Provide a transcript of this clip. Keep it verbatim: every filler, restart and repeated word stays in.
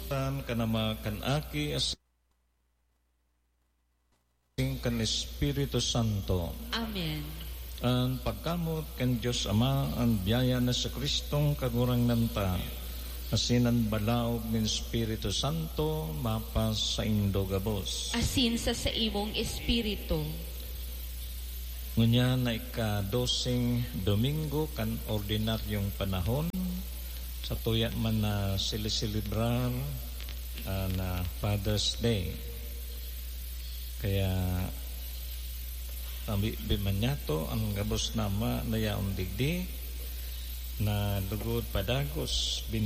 tan kanama kan aki as kan Espiritu Santo. Amen. Ang pagkamot kan Diyos Ama, ang biyaya na sa Kristong kagurang nanta, asinan balaog ng Espiritu Santo, mapas sa indogabos. Asin sa sa imong espiritu. Ngunya na ika-dosing Domingo kan ordinaryong panahon, sa tuyat man na silisilibrar uh, na Father's Day. Kaya ang bimanyato ang gabos nama na yaong digdi na lugod padagos bin